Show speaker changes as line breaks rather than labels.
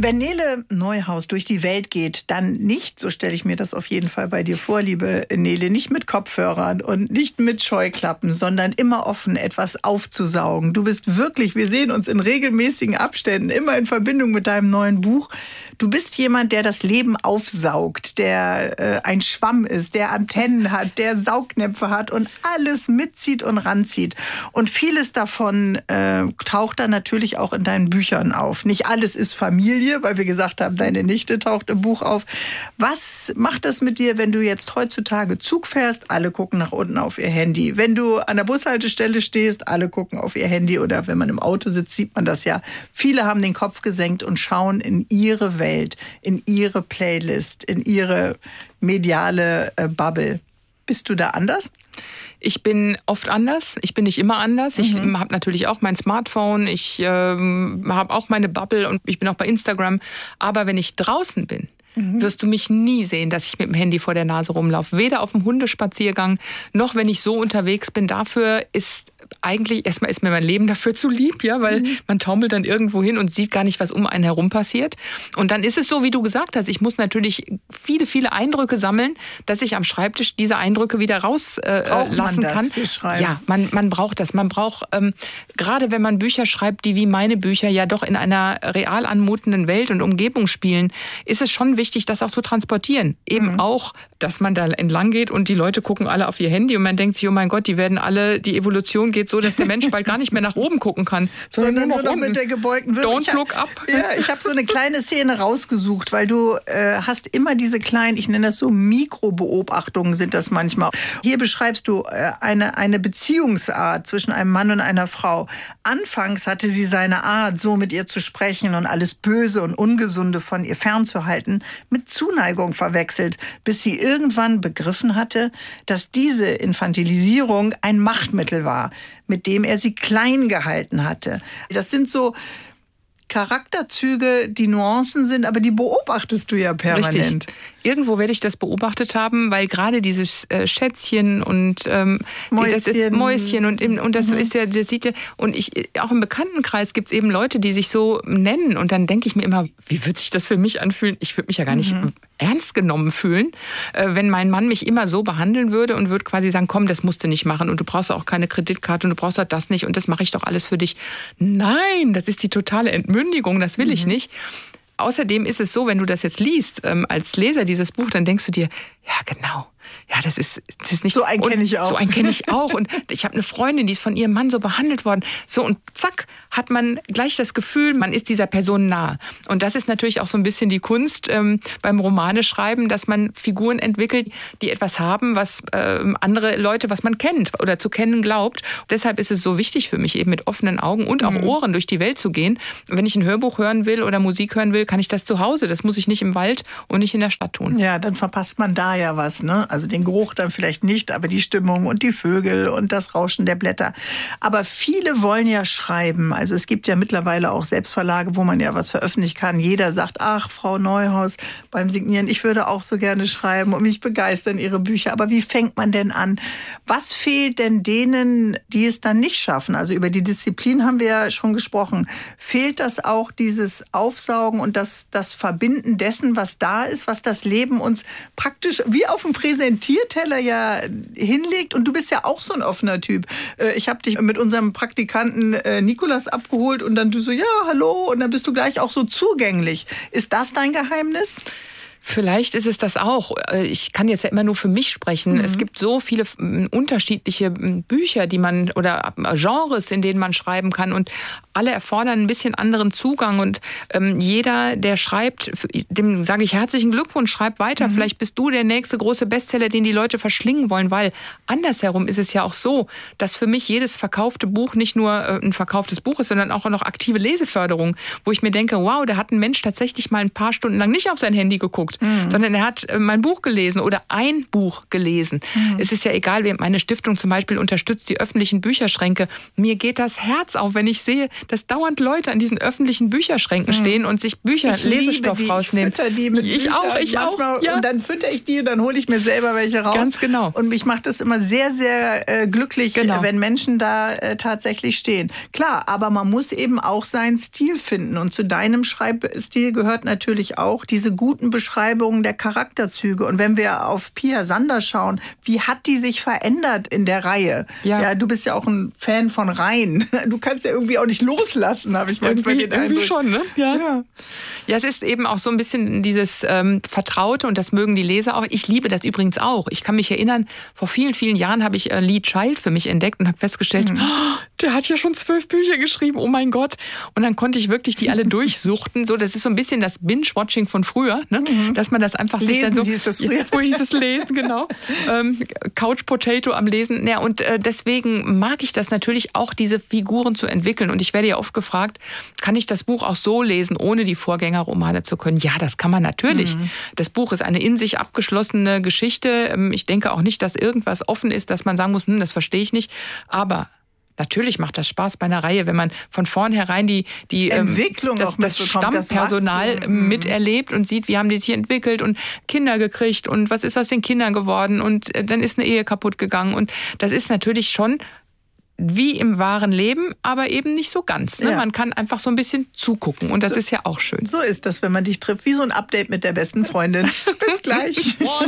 Wenn Nele Neuhaus durch die Welt geht, dann nicht, so stelle ich mir das auf jeden Fall bei dir vor, liebe Nele, nicht mit Kopfhörern und nicht mit Scheuklappen, sondern immer offen, etwas aufzusaugen. Du bist wirklich, wir sehen uns in regelmäßigen Abständen, immer in Verbindung mit deinem neuen Buch. Du bist jemand, der das Leben aufsaugt, der ein Schwamm ist, der Antennen hat, der Saugnäpfe hat und alles mitzieht und ranzieht. Und vieles davon taucht dann natürlich auch in deinen Büchern auf. Nicht alles ist Familie, weil wir gesagt haben, deine Nichte taucht im Buch auf. Was macht das mit dir, wenn du jetzt heutzutage Zug fährst? Alle gucken nach unten auf ihr Handy. Wenn du an der Bushaltestelle stehst, alle gucken auf ihr Handy. Oder wenn man im Auto sitzt, sieht man das ja. Viele haben den Kopf gesenkt und schauen in ihre Welt, in ihre Playlist, in ihre mediale Bubble. Bist du da anders?
Ich bin oft anders. Ich bin nicht immer anders. Ich habe natürlich auch mein Smartphone. Ich habe auch meine Bubble und ich bin auch bei Instagram. Aber wenn ich draußen bin, wirst du mich nie sehen, dass ich mit dem Handy vor der Nase rumlaufe. Weder auf dem Hundespaziergang, noch wenn ich so unterwegs bin. Dafür ist eigentlich, erstmal ist mir mein Leben dafür zu lieb, ja, weil man taumelt dann irgendwo hin und sieht gar nicht, was um einen herum passiert. Und dann ist es so, wie du gesagt hast, ich muss natürlich viele, viele Eindrücke sammeln, dass ich am Schreibtisch diese Eindrücke wieder rauslassen kann. Ja, man braucht das. Man braucht, gerade wenn man Bücher schreibt, die wie meine Bücher ja doch in einer real anmutenden Welt und Umgebung spielen, ist es schon wichtig, das auch zu transportieren. Eben auch, dass man da entlang geht und die Leute gucken alle auf ihr Handy und man denkt sich, oh mein Gott, die Evolution geht so, dass der Mensch bald gar nicht mehr nach oben gucken kann,
sondern nur noch mit der gebeugten Wirbe.
Don't look up.
Ja, ich habe so eine kleine Szene rausgesucht, weil du hast immer diese kleinen, ich nenne das so Mikrobeobachtungen sind das manchmal. Hier beschreibst du eine Beziehungsart zwischen einem Mann und einer Frau. Anfangs hatte sie seine Art, so mit ihr zu sprechen und alles Böse und Ungesunde von ihr fernzuhalten, mit Zuneigung verwechselt, bis sie irgendwann begriffen hatte, dass diese Infantilisierung ein Machtmittel war, mit dem er sie klein gehalten hatte. Das sind so Charakterzüge, die Nuancen sind, aber die beobachtest du ja permanent.
Richtig. Irgendwo werde ich das beobachtet haben, weil gerade dieses Schätzchen und Mäuschen und das ist ja, das sieht ja, und auch im Bekanntenkreis gibt es eben Leute, die sich so nennen und dann denke ich mir immer, wie wird sich das für mich anfühlen? Ich würde mich ja gar nicht ernst genommen fühlen, wenn mein Mann mich immer so behandeln würde und würde quasi sagen, komm, das musst du nicht machen und du brauchst auch keine Kreditkarte und du brauchst auch das nicht und das mache ich doch alles für dich. Nein, das ist die totale Entmündigung, das will ich nicht. Außerdem ist es so, wenn du das jetzt liest, als Leser dieses Buch, dann denkst du dir, ja genau, ja, das ist nicht
so. Einen kenne ich auch.
So einen kenne ich auch. Und ich habe eine Freundin, die ist von ihrem Mann so behandelt worden. So und zack, hat man gleich das Gefühl, man ist dieser Person nahe. Und das ist natürlich auch so ein bisschen die Kunst beim Romane schreiben, dass man Figuren entwickelt, die etwas haben, was andere Leute, was man kennt oder zu kennen glaubt. Deshalb ist es so wichtig für mich, eben mit offenen Augen und auch Ohren durch die Welt zu gehen. Und wenn ich ein Hörbuch hören will oder Musik hören will, kann ich das zu Hause. Das muss ich nicht im Wald und nicht in der Stadt tun.
Ja, dann verpasst man da ja was, ne? Also den Geruch dann vielleicht nicht, aber die Stimmung und die Vögel und das Rauschen der Blätter. Aber viele wollen ja schreiben. Also es gibt ja mittlerweile auch Selbstverlage, wo man ja was veröffentlichen kann. Jeder sagt, ach, Frau Neuhaus beim Signieren, ich würde auch so gerne schreiben und mich begeistern Ihre Bücher. Aber wie fängt man denn an? Was fehlt denn denen, die es dann nicht schaffen? Also über die Disziplin haben wir ja schon gesprochen. Fehlt das auch, dieses Aufsaugen und das Verbinden dessen, was da ist, was das Leben uns praktisch wie auf dem Präsentierteller ja hinlegt? Und du bist ja auch so ein offener Typ. Ich habe dich mit unserem Praktikanten Nikolas abgeholt und dann du so, ja, hallo, und dann bist du gleich auch so zugänglich. Ist das dein Geheimnis?
Vielleicht ist es das auch. Ich kann jetzt ja immer nur für mich sprechen. Es gibt so viele unterschiedliche Bücher, die man oder Genres, in denen man schreiben kann und alle erfordern ein bisschen anderen Zugang und jeder, der schreibt, dem sage ich herzlichen Glückwunsch, schreib weiter. Vielleicht bist du der nächste große Bestseller, den die Leute verschlingen wollen, weil andersherum ist es ja auch so, dass für mich jedes verkaufte Buch nicht nur ein verkauftes Buch ist, sondern auch noch aktive Leseförderung, wo ich mir denke, wow, da hat ein Mensch tatsächlich mal ein paar Stunden lang nicht auf sein Handy geguckt, gesucht, sondern er hat mein Buch gelesen oder ein Buch gelesen. Es ist ja egal, meine Stiftung zum Beispiel unterstützt die öffentlichen Bücherschränke. Mir geht das Herz auf, wenn ich sehe, dass dauernd Leute an diesen öffentlichen Bücherschränken stehen und sich Lesestoff rausnehmen.
Ich auch. Ja. Und dann fütter ich die, dann hole ich mir selber welche raus.
Ganz genau.
Und mich macht das immer sehr, sehr glücklich, wenn Menschen da tatsächlich stehen. Klar, aber man muss eben auch seinen Stil finden. Und zu deinem Schreibstil gehört natürlich auch diese guten Beschreibungen der Charakterzüge. Und wenn wir auf Pia Sander schauen, wie hat die sich verändert in der Reihe? Ja, du bist ja auch ein Fan von Reihen. Du kannst ja irgendwie auch nicht loslassen, habe ich manchmal den Eindruck.
Irgendwie schon, ne? Ja, es ist eben auch so ein bisschen dieses Vertraute und das mögen die Leser auch. Ich liebe das übrigens auch. Ich kann mich erinnern, vor vielen, vielen Jahren habe ich Lee Child für mich entdeckt und habe festgestellt, der hat ja schon 12 Bücher geschrieben, oh mein Gott. Und dann konnte ich wirklich die alle durchsuchten. So, das ist so ein bisschen das Binge-Watching von früher, ne? Dass man das einfach sich dann so...
Hieß das früher.
Früher hieß es Lesen, genau. Couch Potato am Lesen. Ja, und deswegen mag ich das natürlich auch, diese Figuren zu entwickeln. Und ich werde ja oft gefragt, kann ich das Buch auch so lesen, ohne die Vorgängerromane zu können? Ja, das kann man natürlich. Das Buch ist eine in sich abgeschlossene Geschichte. Ich denke auch nicht, dass irgendwas offen ist, dass man sagen muss, das verstehe ich nicht. Aber natürlich macht das Spaß bei einer Reihe, wenn man von vornherein die
Entwicklung
das Stammpersonal miterlebt und sieht, wie haben die sich entwickelt und Kinder gekriegt und was ist aus den Kindern geworden und dann ist eine Ehe kaputt gegangen. Und das ist natürlich schon wie im wahren Leben, aber eben nicht so ganz. Ne? Ja. Man kann einfach so ein bisschen zugucken und das ist ja auch schön.
So ist das, wenn man dich trifft, wie so ein Update mit der besten Freundin. Bis gleich.